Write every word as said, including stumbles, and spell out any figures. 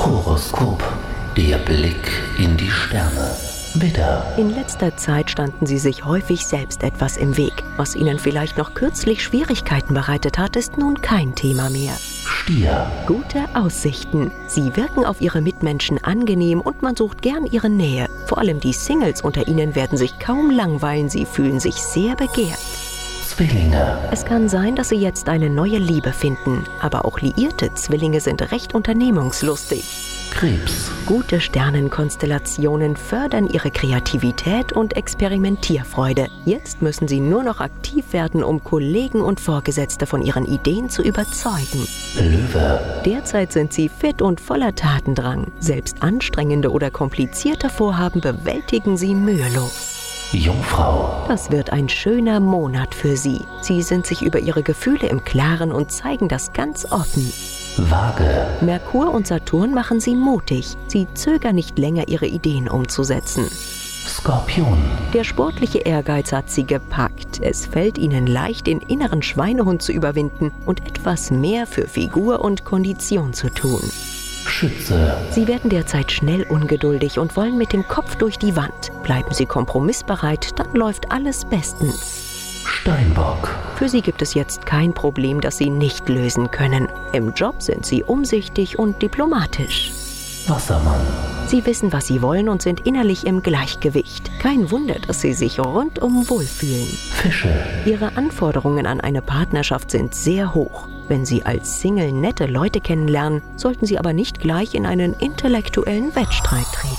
Horoskop, der Blick in die Sterne. Widder. In letzter Zeit standen Sie sich häufig selbst etwas im Weg. Was Ihnen vielleicht noch kürzlich Schwierigkeiten bereitet hat, ist nun kein Thema mehr. Stier. Gute Aussichten. Sie wirken auf Ihre Mitmenschen angenehm und man sucht gern Ihre Nähe. Vor allem die Singles unter Ihnen werden sich kaum langweilen, sie fühlen sich sehr begehrt. Zwillinge. Es kann sein, dass Sie jetzt eine neue Liebe finden, aber auch liierte Zwillinge sind recht unternehmungslustig. Krebs. Gute Sternenkonstellationen fördern Ihre Kreativität und Experimentierfreude. Jetzt müssen Sie nur noch aktiv werden, um Kollegen und Vorgesetzte von Ihren Ideen zu überzeugen. Löwe. Derzeit sind Sie fit und voller Tatendrang. Selbst anstrengende oder komplizierte Vorhaben bewältigen Sie mühelos. Jungfrau. Das wird ein schöner Monat für Sie. Sie sind sich über Ihre Gefühle im Klaren und zeigen das ganz offen. Waage. Merkur und Saturn machen Sie mutig. Sie zögern nicht länger, Ihre Ideen umzusetzen. Skorpion. Der sportliche Ehrgeiz hat Sie gepackt. Es fällt Ihnen leicht, den inneren Schweinehund zu überwinden und etwas mehr für Figur und Kondition zu tun. Schütze. Sie werden derzeit schnell ungeduldig und wollen mit dem Kopf durch die Wand. Bleiben Sie kompromissbereit, dann läuft alles bestens. Steinbock. Für Sie gibt es jetzt kein Problem, das Sie nicht lösen können. Im Job sind Sie umsichtig und diplomatisch. Wassermann. Sie wissen, was Sie wollen und sind innerlich im Gleichgewicht. Kein Wunder, dass Sie sich rundum wohlfühlen. Fische. Ihre Anforderungen an eine Partnerschaft sind sehr hoch. Wenn Sie als Single nette Leute kennenlernen, sollten Sie aber nicht gleich in einen intellektuellen Wettstreit treten.